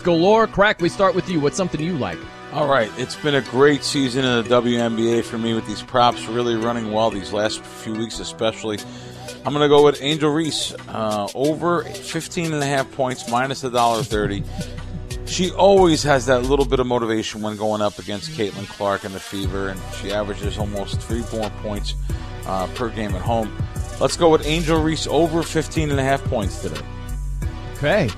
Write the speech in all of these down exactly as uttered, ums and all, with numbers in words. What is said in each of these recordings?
galore. Crack, we start with you. What's something you like? All right, it's been a great season in the W N B A for me with these props really running well these last few weeks especially. I'm going to go with Angel Reese, uh, over fifteen and a half points, minus one dollar thirty. She always has that little bit of motivation when going up against Caitlin Clark and the Fever, and she averages almost three more points uh, per game at home. Let's go with Angel Reese over fifteen and a half points today. Okay.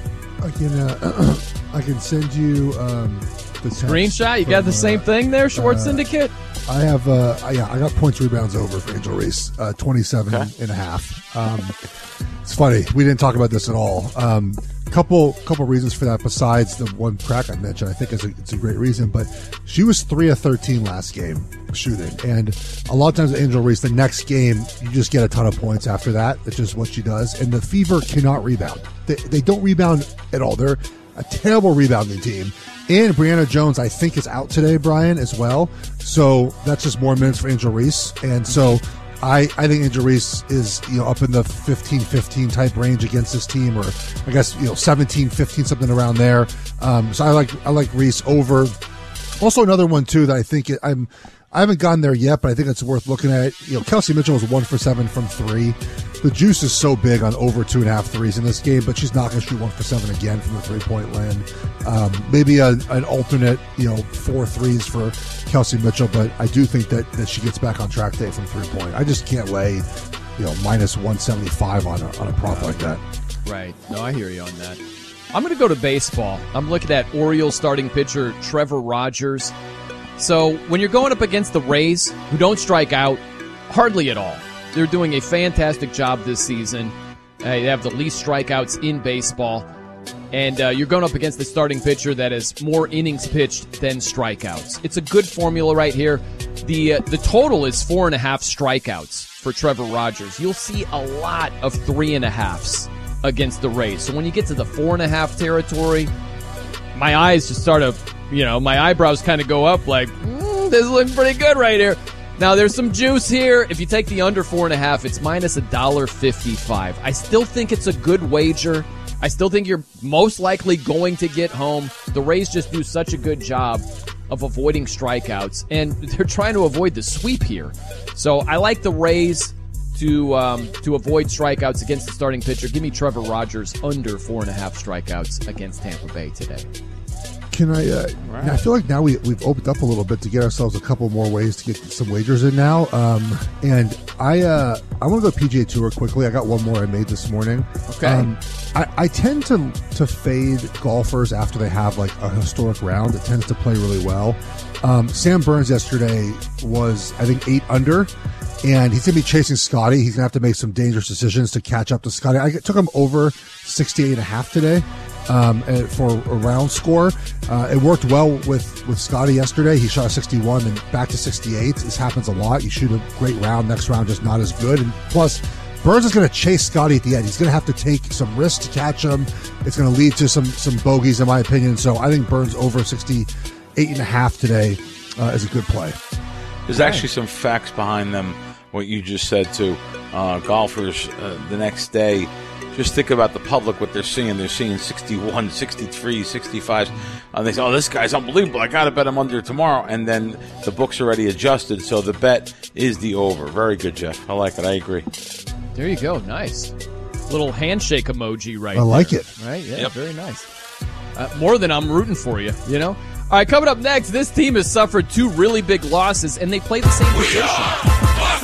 I can uh, I can send you um, the screenshot. You from, got the same uh, thing there, Short uh, Syndicate? I have, uh, yeah, I got points rebounds over for Angel Reese, uh, twenty-seven okay. and a half. Um, it's funny. We didn't talk about this at all. Um, couple, couple reasons for that besides the one crack I mentioned. I think it's a, it's a great reason, but she was three of thirteen last game shooting. And a lot of times with Angel Reese, the next game, you just get a ton of points after that. That's just what she does. And the Fever cannot rebound. They, they don't rebound at all. They're a terrible rebounding team. And Brianna Jones, I think, is out today, Brian, as well. So that's just more minutes for Angel Reese. And so I, I think Angel Reese is, you know, up in the fifteen fifteen type range against this team, or I guess, you know, seventeen fifteen, something around there. Um, so I like I like Reese over. Also another one, too, that I think it, I'm I haven't gotten there yet, but I think it's worth looking at. You know, Kelsey Mitchell was one for seven from three. The juice is so big on over two and a half threes in this game, but she's not going to shoot one for seven again from the three-point land. Um, maybe a, an alternate, you know, four threes for Kelsey Mitchell, but I do think that, that she gets back on track today from three-point. I just can't lay, you know, minus one seventy-five on a, on a prop like that. Right. No, I hear you on that. I'm going to go to baseball. I'm looking at Orioles starting pitcher Trevor Rogers. So when you're going up against the Rays, who don't strike out hardly at all, they're doing a fantastic job this season. Uh, they have the least strikeouts in baseball. And uh, you're going up against the starting pitcher that has more innings pitched than strikeouts. It's a good formula right here. The uh, the total is four and a half strikeouts for Trevor Rogers. You'll see a lot of three and a halves against the Rays. So when you get to the four and a half territory, my eyes just start to, you know, my eyebrows kind of go up like, mm, this looks pretty good right here. Now, there's some juice here. If you take the under four and a half, it's minus one dollar fifty-five. I still think it's a good wager. I still think you're most likely going to get home. The Rays just do such a good job of avoiding strikeouts, and they're trying to avoid the sweep here. So I like the Rays to um, to avoid strikeouts against the starting pitcher. Give me Trevor Rogers under four and a half strikeouts against Tampa Bay today. Can I? Uh, right. I feel like now we we've opened up a little bit to get ourselves a couple more ways to get some wagers in now. Um, and I uh, I want to go P G A Tour quickly. I got one more I made this morning. Okay. Um, I, I tend to to fade golfers after they have like a historic round. It tends to play really well. Um, Sam Burns yesterday was I think eight under. And he's going to be chasing Scotty. He's going to have to make some dangerous decisions to catch up to Scotty. I took him over sixty-eight and a half today um, for a round score. Uh, it worked well with, with Scotty yesterday. He shot a sixty-one and back to sixty-eight. This happens a lot. You shoot a great round. Next round, just not as good. And plus, Burns is going to chase Scotty at the end. He's going to have to take some risks to catch him. It's going to lead to some, some bogeys, in my opinion. So I think Burns over sixty-eight and a half today uh, is a good play. There's actually some facts behind them. What you just said to uh, golfers uh, the next day. Just think about the public, what they're seeing. They're seeing sixty-one, sixty-three, sixty-five. And they say, oh, this guy's unbelievable. I got to bet him under tomorrow. And then the book's already adjusted, so the bet is the over. Very good, Jeff. I like it. I agree. There you go. Nice. Little handshake emoji right I like there. it. Right? Yeah, yep. Very nice. Uh, more than I'm rooting for you, you know? All right, coming up next, this team has suffered two really big losses, and they play the same position.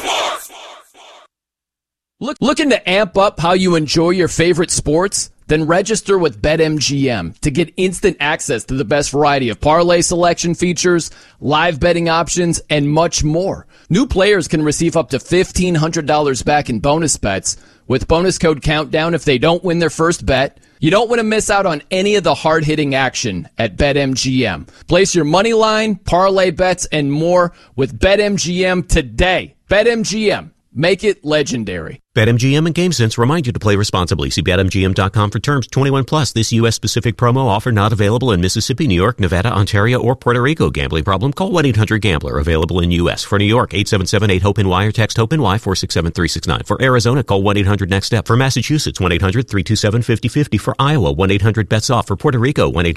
Look, looking to amp up how you enjoy your favorite sports? Then register with BetMGM to get instant access to the best variety of parlay selection features, live betting options, and much more. New players can receive up to fifteen hundred dollars back in bonus bets with bonus code COUNTDOWN if they don't win their first bet. You don't want to miss out on any of the hard-hitting action at BetMGM. Place your money line, parlay bets, and more with BetMGM today. BetMGM. Make it legendary. BetMGM and GameSense remind you to play responsibly. See Bet M G M dot com for terms. twenty-one plus. This U S-specific promo offer not available in Mississippi, New York, Nevada, Ontario, or Puerto Rico. Gambling problem? Call one eight hundred gambler. Available in U S. For New York, eight seven seven eight hope N Y or text HOPE-NY four six seven three six nine. For Arizona, call one eight hundred next step. For Massachusetts, one eight hundred three two seven five oh five oh. For Iowa, one eight hundred bets off. For Puerto Rico, one eight hundred